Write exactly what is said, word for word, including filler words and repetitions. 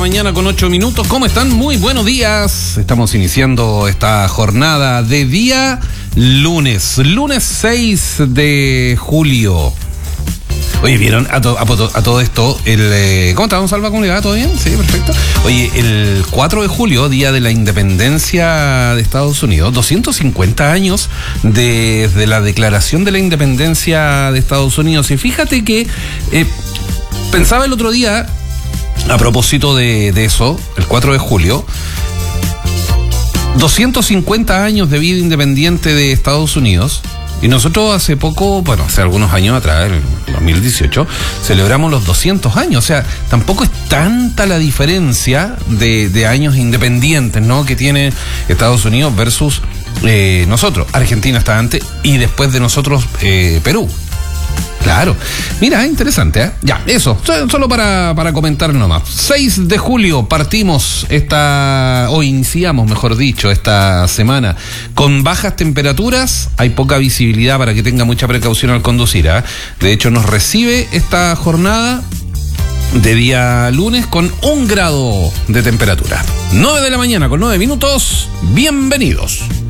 mañana con ocho minutos. ¿Cómo están? Muy buenos días. Estamos iniciando esta jornada de día lunes, lunes seis de julio. Oye, ¿vieron a, to, a, a todo esto? El, eh, ¿Cómo estamos, Salva? ¿Cómo le va? ¿Todo bien? Sí, perfecto. Oye, el cuatro de julio, día de la independencia de Estados Unidos, doscientos cincuenta años desde la declaración de la independencia de Estados Unidos. Y fíjate que eh, pensaba el otro día, a propósito de, de eso, el cuatro de julio, doscientos cincuenta años de vida independiente de Estados Unidos. Y nosotros hace poco, bueno, hace algunos años atrás, en dos mil dieciocho, celebramos los doscientos años. O sea, tampoco es tanta la diferencia de, de años independientes, ¿no?, que tiene Estados Unidos versus eh, nosotros. Argentina está antes y después de nosotros eh, Perú. Claro. Mira, interesante, ¿eh? Ya, eso, solo para, para comentar nomás. seis de julio partimos esta, o iniciamos, mejor dicho, esta semana con bajas temperaturas. Hay poca visibilidad para que tenga mucha precaución al conducir, ¿eh? De hecho, nos recibe esta jornada de día lunes con un grado de temperatura. nueve de la mañana con nueve minutos. Bienvenidos.